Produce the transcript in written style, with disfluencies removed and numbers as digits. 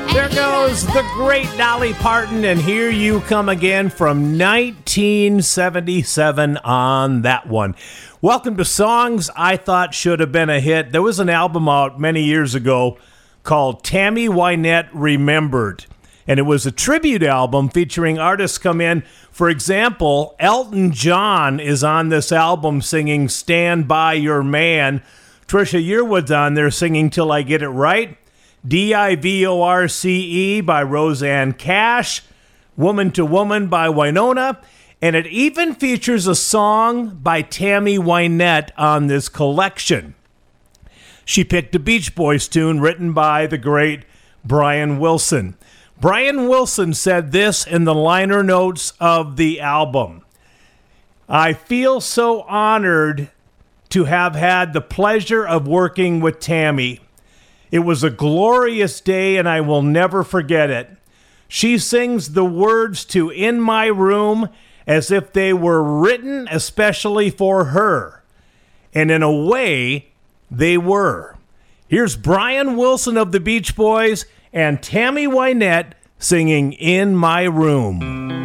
There goes the great Dolly Parton, and Here You Come Again from 1977 on that one. Welcome to Songs I Thought Should Have Been a Hit. There was an album out many years ago called Tammy Wynette Remembered, and it was a tribute album featuring artists come in. For example, Elton John is on this album singing Stand By Your Man. Trisha Yearwood's on there singing Till I Get It Right. Divorce by Roseanne Cash, Woman to Woman by Winona, and it even features a song by Tammy Wynette on this collection. She picked a Beach Boys tune written by the great Brian Wilson. Brian Wilson said this in the liner notes of the album: "I feel so honored to have had the pleasure of working with Tammy. It was a glorious day, and I will never forget it. She sings the words to In My Room as if they were written especially for her. And in a way, they were." Here's Brian Wilson of the Beach Boys and Tammy Wynette singing In My Room.